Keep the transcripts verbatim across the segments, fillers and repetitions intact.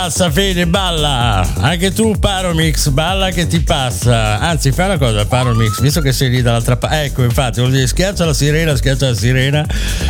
passa, Fede, balla. Anche tu, Paromix, balla che ti passa. Anzi, fai una cosa, Paromix, visto che sei lì dall'altra parte. Ecco, infatti, vuol dire schiaccia la sirena, schiaccia la sirena.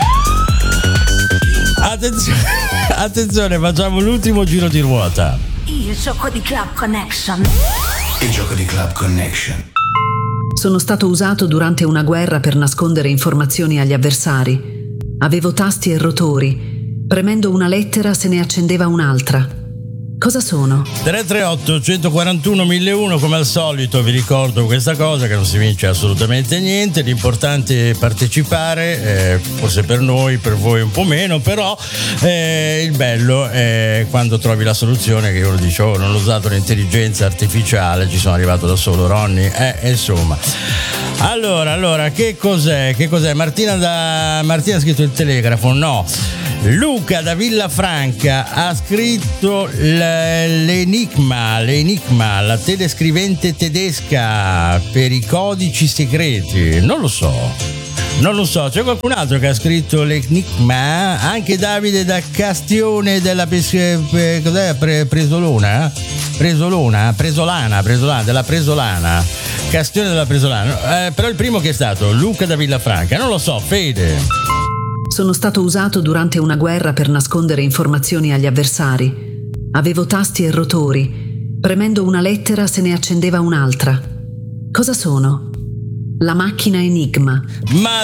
Attenzione, attenzione, facciamo l'ultimo giro di ruota. Il gioco di Club Connection. Il gioco di Club Connection. Sono stato usato durante una guerra per nascondere informazioni agli avversari. Avevo tasti e rotori. Premendo una lettera se ne accendeva un'altra. Cosa sono? tre tre otto uno quattro uno mille uno, come al solito vi ricordo questa cosa, che non si vince assolutamente niente, l'importante è partecipare, eh, forse per noi, per voi un po' meno, però eh, il bello è quando trovi la soluzione, che uno dice oh, non ho usato l'intelligenza artificiale, ci sono arrivato da solo, Ronny, eh, insomma. Allora, allora, che cos'è? Che cos'è? Martina da Martina ha scritto il telegrafo, no. Luca da Villafranca ha scritto l'enigma, l'enigma, la telescrivente tedesca per i codici segreti. Non lo so, non lo so. C'è qualcun altro che ha scritto l'enigma? Anche Davide da Castione della Pes- cos'è? Pre- Presolona? Presolona? Presolana, Presolana, della Presolana. Castione della Presolana. Eh, però il primo che è stato Luca da Villafranca, non lo so, Fede. Sono stato usato durante una guerra per nascondere informazioni agli avversari. Avevo tasti e rotori. Premendo una lettera se ne accendeva un'altra. Cosa sono? La macchina Enigma. Ma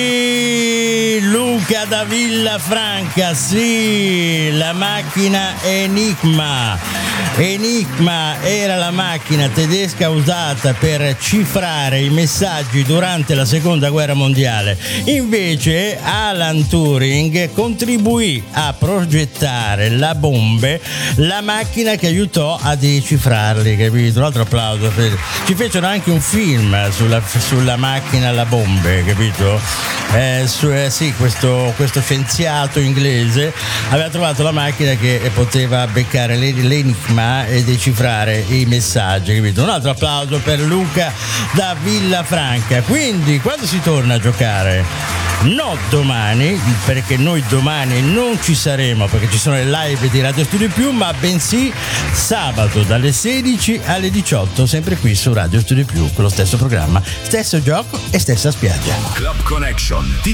sì, Luca da Villafranca, sì, la macchina Enigma. Enigma era la macchina tedesca usata per cifrare i messaggi durante la seconda guerra mondiale. Invece Alan Turing contribuì a progettare la bombe, la macchina che aiutò a decifrarli, capito? Un altro applauso. Ci fecero anche un film sulla, sulla macchina alla bombe, capito? Eh, su, eh, sì, questo, questo scienziato inglese aveva trovato la macchina che poteva beccare l'enigma e decifrare i messaggi, capito? Un altro applauso per Luca da Villafranca. Quindi quando si torna a giocare? No, domani, perché noi domani non ci saremo, perché ci sono le live di Radio Studio Più, ma bensì sabato dalle sedici alle diciotto, sempre qui su Radio Studio Più, con lo stesso programma, stesso gioco e stessa spiaggia. Club Connection ti